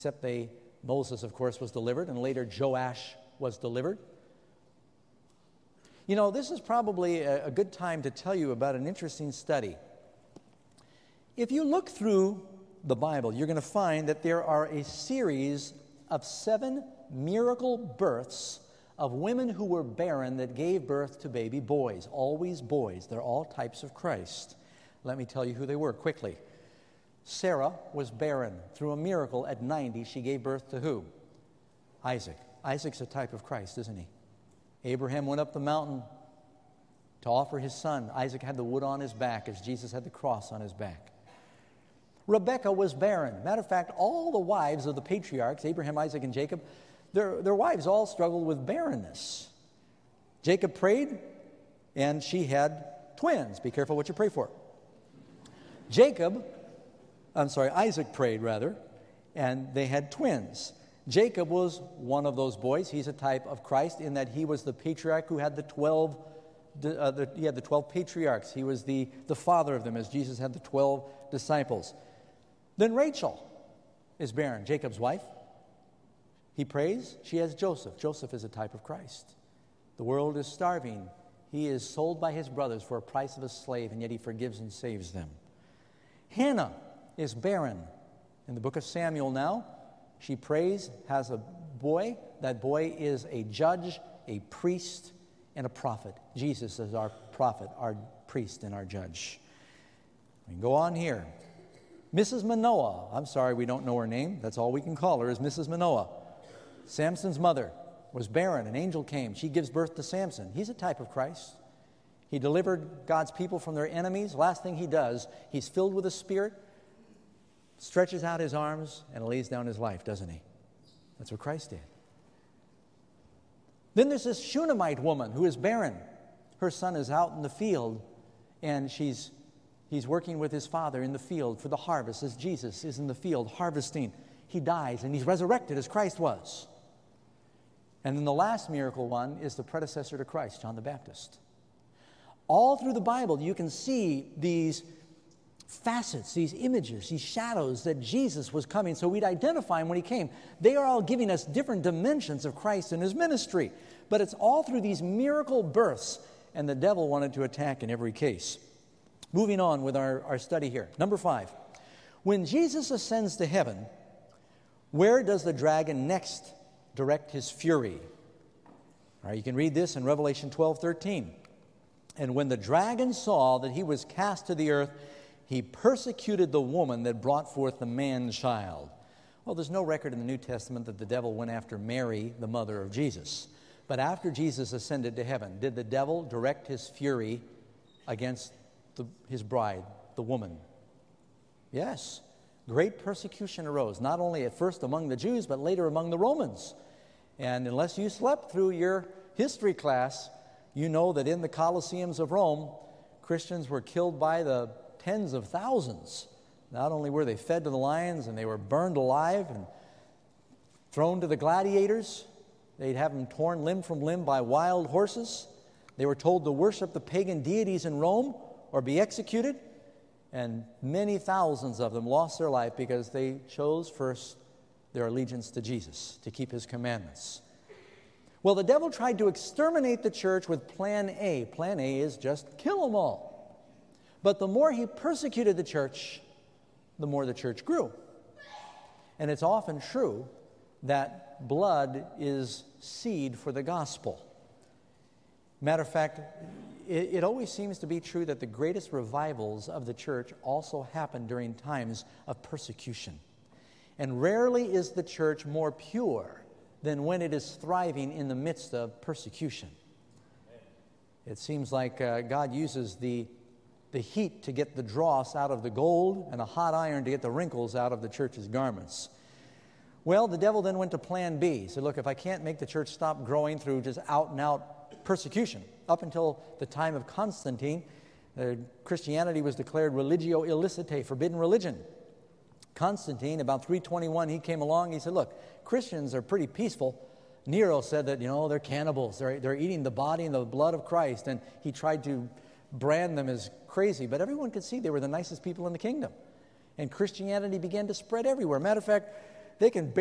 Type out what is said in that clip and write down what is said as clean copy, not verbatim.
except Moses, of course, was delivered, and later Joash was delivered. You know, this is probably a good time to tell you about an interesting study. If you look through the Bible, you're going to find that there are a series of 7 miracle births of women who were barren that gave birth to baby boys. Always boys. They're all types of Christ. Let me tell you who they were quickly. Sarah was barren. Through a miracle at 90, she gave birth to who? Isaac. Isaac's a type of Christ, isn't he? Abraham went up the mountain to offer his son. Isaac had the wood on his back as Jesus had the cross on his back. Rebekah was barren. Matter of fact, all the wives of the patriarchs, Abraham, Isaac, and Jacob, their wives all struggled with barrenness. Jacob prayed, and she had twins. Be careful what you pray for. Isaac prayed, and they had twins. Jacob was one of those boys. He's a type of Christ in that he was the patriarch who had the 12 patriarchs. He was the father of them, as Jesus had the 12 disciples. Then Rachel is barren, Jacob's wife. He prays. She has Joseph. Joseph is a type of Christ. The world is starving. He is sold by his brothers for a price of a slave, and yet he forgives and saves them. Hannah is barren. In the book of Samuel now, she prays, has a boy. That boy is a judge, a priest, and a prophet. Jesus is our prophet, our priest, and our judge. We can go on here. Mrs. Manoah. I'm sorry we don't know her name. That's all we can call her is Mrs. Manoah. Samson's mother was barren. An angel came. She gives birth to Samson. He's a type of Christ. He delivered God's people from their enemies. Last thing he does, he's filled with the Spirit, stretches out his arms, and lays down his life, doesn't he? That's what Christ did. Then there's this Shunammite woman who is barren. Her son is out in the field, and he's working with his father in the field for the harvest, as Jesus is in the field harvesting. He dies, and he's resurrected as Christ was. And then the last miracle one is the predecessor to Christ, John the Baptist. All through the Bible, you can see these facets, these images, these shadows that Jesus was coming, so we'd identify him when he came. They are all giving us different dimensions of Christ and his ministry. But it's all through these miracle births, and the devil wanted to attack in every case. Moving on with our study here. Number 5. When Jesus ascends to heaven, where does the dragon next direct his fury? All right, you can read this in Revelation 12:13. And when the dragon saw that he was cast to the earth, he persecuted the woman that brought forth the man-child. Well, there's no record in the New Testament that the devil went after Mary, the mother of Jesus. But after Jesus ascended to heaven, did the devil direct his fury against his bride, the woman? Yes. Great persecution arose, not only at first among the Jews, but later among the Romans. And unless you slept through your history class, you know that in the Colosseums of Rome, Christians were killed by the tens of thousands. Not only were they fed to the lions and they were burned alive and thrown to the gladiators, they'd have them torn limb from limb by wild horses. They were told to worship the pagan deities in Rome or be executed. And many thousands of them lost their life because they chose first their allegiance to Jesus, to keep his commandments. Well, the devil tried to exterminate the church with Plan A. Plan A is just kill them all. But the more he persecuted the church, the more the church grew. And it's often true that blood is seed for the gospel. Matter of fact, it always seems to be true that the greatest revivals of the church also happen during times of persecution. And rarely is the church more pure than when it is thriving in the midst of persecution. It seems like God uses the heat to get the dross out of the gold and a hot iron to get the wrinkles out of the church's garments. Well, the devil then went to Plan B. He said, look, if I can't make the church stop growing through just out-and-out persecution, up until the time of Constantine, Christianity was declared religio illicitae, forbidden religion. Constantine, about 321, he came along, he said, look, Christians are pretty peaceful. Nero said that, they're cannibals. They're eating the body and the blood of Christ, and he tried to brand them as crazy, but everyone could see they were the nicest people in the kingdom. And Christianity began to spread everywhere. Matter of fact, they can